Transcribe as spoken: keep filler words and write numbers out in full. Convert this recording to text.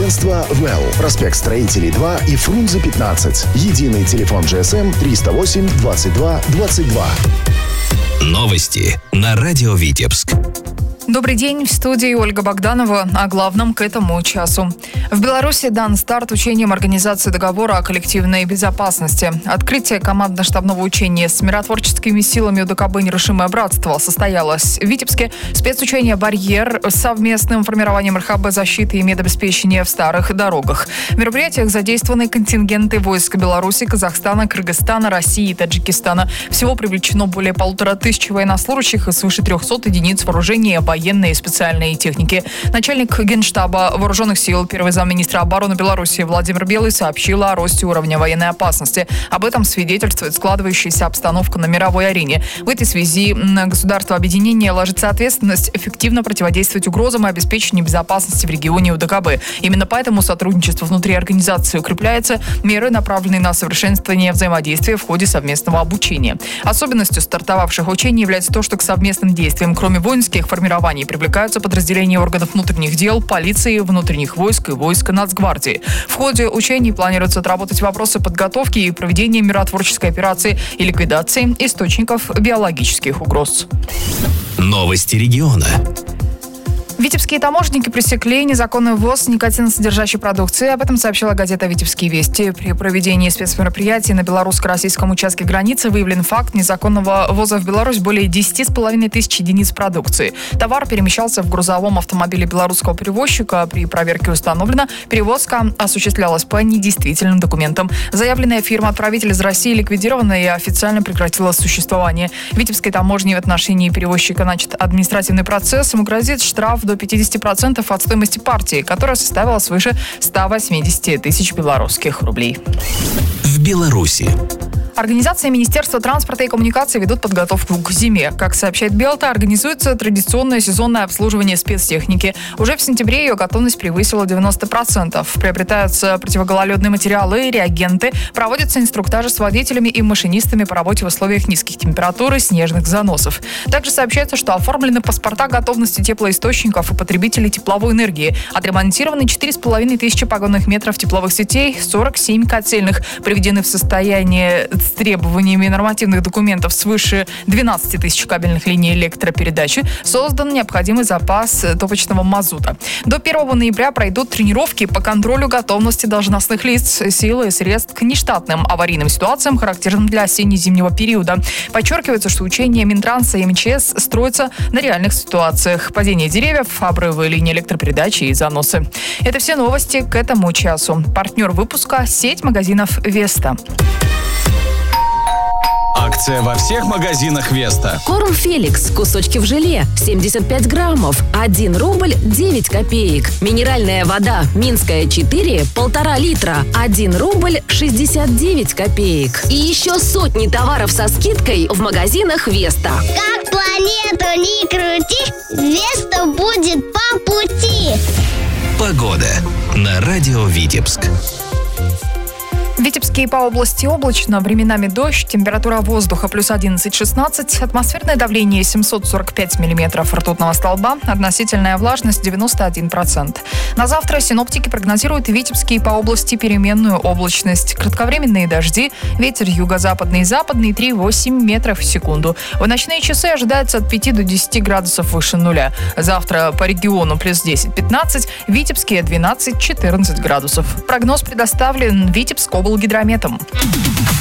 Агентство «Well». Проспект Строителей два и Фрунзе пятнадцать. Единый телефон джи эс эм триста восемь двадцать два двадцать два. Новости на радио Витебск. Добрый день, в студии Ольга Богданова. О главном к этому часу. В Беларуси дан старт учениям Организации договора о коллективной безопасности. Открытие командно-штабного учения с миротворческими силами УДКБ «Нерушимое братство» состоялось в Витебске. Спецучение «Барьер» с совместным формированием эр ха бэ защиты и медобеспечения в старых дорогах. В мероприятиях задействованы контингенты войск Беларуси, Казахстана, Кыргызстана, России и Таджикистана. Всего привлечено более полутора тысяч военнослужащих и свыше трехсот единиц вооружения, военной и специальной техники. Начальник Генштаба Вооруженных сил, первый замминистра обороны Беларуси Владимир Белый сообщил о росте уровня военной опасности. Об этом свидетельствует складывающаяся обстановка на мировой арене. В этой связи на государство объединения ложится ответственность эффективно противодействовать угрозам и обеспечению безопасности в регионе УДКБ. Именно поэтому сотрудничество внутри организации укрепляется, меры, направленные на совершенствование взаимодействия в ходе совместного обучения. Особенностью стартовавших учений является то, что к совместным действиям, кроме воинских формирований, привлекаются подразделения органов внутренних дел, полиции, внутренних войск и войск Нацгвардии. В ходе учений планируется отработать вопросы подготовки и проведения миротворческой операции и ликвидации источников биологических угроз. Новости региона. Витебские таможенники пресекли незаконный ввоз никотиносодержащей продукции. Об этом сообщила газета «Витебские вести». При проведении спецмероприятий на белорусско-российском участке границы выявлен факт незаконного ввоза в Беларусь более десяти с половиной тысяч единиц продукции. Товар перемещался в грузовом автомобиле белорусского перевозчика. При проверке установлено, перевозка осуществлялась по недействительным документам. Заявленная фирма-отправитель из России ликвидирована и официально прекратила существование. Витебской таможне в отношении перевозчика начат административный процесс. Ему грозит штраф до пятидесяти процентов от стоимости партии, которая составила свыше ста восьмидесяти тысяч белорусских рублей. В Беларуси. Организации Министерства транспорта и коммуникаций ведут подготовку к зиме. Как сообщает Белта, организуется традиционное сезонное обслуживание спецтехники. Уже в сентябре ее готовность превысила девяносто процентов. Приобретаются противогололедные материалы и реагенты. Проводятся инструктажи с водителями и машинистами по работе в условиях низких температур и снежных заносов. Также сообщается, что оформлены паспорта готовности теплоисточников и потребителей тепловой энергии. Отремонтированы четыре с половиной тысячи погонных метров тепловых сетей, сорок семь котельных. Приведены в состояние с требованиями нормативных документов свыше двенадцати тысяч кабельных линий электропередачи. Создан необходимый запас топочного мазута. До первого ноября пройдут тренировки по контролю готовности должностных лиц, сил и средств к нештатным аварийным ситуациям, характерным для осенне-зимнего периода. Подчеркивается, что учения Минтранса и эм че эс строятся на реальных ситуациях: падение деревьев, обрывы линий электропередачи и заносы. Это все новости к этому часу. Партнер выпуска — сеть магазинов «Веста». Акция во всех магазинах «Веста». Корм «Феликс». Кусочки в желе. семьдесят пять граммов. один рубль девять копеек. Минеральная вода «Минская четыре». Полтора литра. один рубль шестьдесят девять копеек. И еще сотни товаров со скидкой в магазинах «Веста». Как планету ни крути, «Веста» будет по пути. Погода на радио Витебск. В Витебске и по области облачно, временами дождь, температура воздуха плюс одиннадцать-шестнадцать, атмосферное давление семьсот сорок пять миллиметров ртутного столба, относительная влажность девяносто один процент. На завтра синоптики прогнозируют в Витебске и по области переменную облачность, кратковременные дожди, ветер юго-западный и западный три-восемь метров в секунду. В ночные часы ожидается от пяти до десяти градусов выше нуля. Завтра по региону плюс десять-пятнадцать, в Витебске двенадцать-четырнадцать градусов. Прогноз предоставлен Витебск облгидрометом.